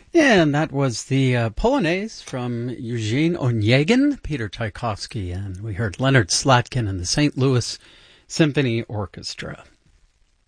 And that was the Polonaise from Eugene Onegin, Peter Tchaikovsky, and we heard Leonard Slatkin and the St. Louis Symphony Orchestra.